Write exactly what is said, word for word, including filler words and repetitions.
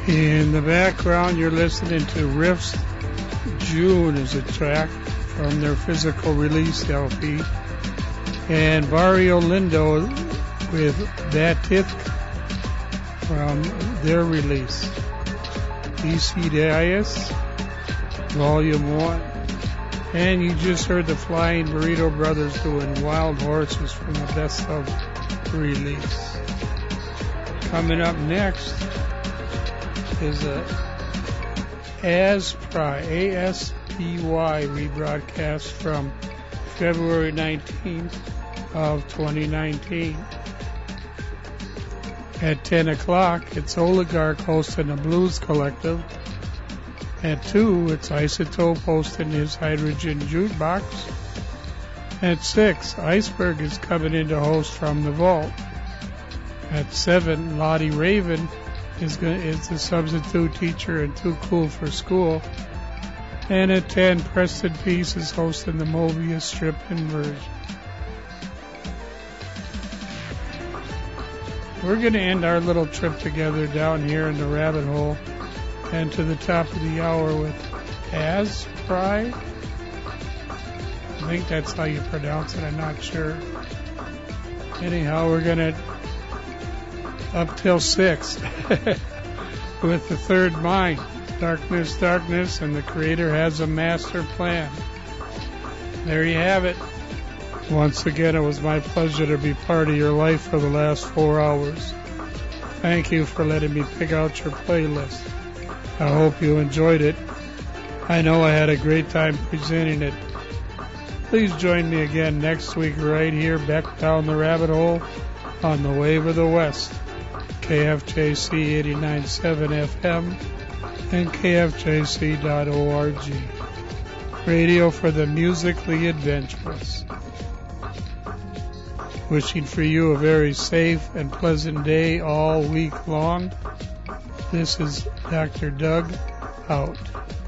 In the background, you're listening to Riffs. June is a track from their physical release L P. And Barrio Lindo with Batik from their release. D C Dias, Volume one. And you just heard the Flying Burrito Brothers doing Wild Horses from the Best Of release. Coming up next is a Aspry, A S P Y rebroadcast from February nineteenth of twenty nineteen. At ten o'clock, it's Oligarch hosting a Blues Collective. At two, it's Isotope hosting his Hydrogen Jukebox. At six, Iceberg is coming in to host From the Vault. At seven, Lottie Raven is, going, is the substitute teacher and Too Cool for School. And at ten, Preston Peace is hosting the Mobius Strip Inversion. We're going to end our little trip together down here in the rabbit hole and to the top of the hour with Aspry. I think that's how you pronounce it. I'm not sure. Anyhow, we're going to up till six with the third mind. Darkness, darkness, and the Creator has a master plan. There you have it. Once again, it was my pleasure to be part of your life for the last four hours. Thank you for letting me pick out your playlist. I hope you enjoyed it. I know I had a great time presenting it. Please join me again next week right here back down the rabbit hole on the Wave of the West. K F J C eighty-nine point seven F M and K F J C dot org. Radio for the musically adventurous. Wishing for you a very safe and pleasant day all week long. This is Doctor Doug out.